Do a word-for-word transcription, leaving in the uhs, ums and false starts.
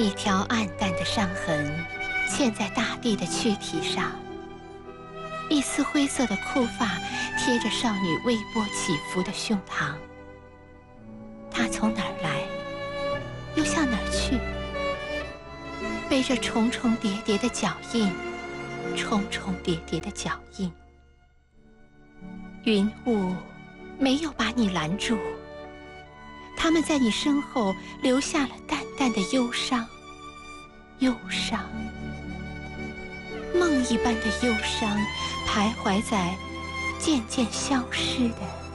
一条暗淡的伤痕嵌在大地的躯体上，一丝灰色的枯发贴着少女微波起伏的胸膛。她从哪儿来，又向哪儿去？背着重重叠叠的脚印，重重叠叠的脚印。云雾没有把你拦住，它们在你身后留下了淡淡的忧伤，忧伤，梦一般的忧伤，徘徊在渐渐消失的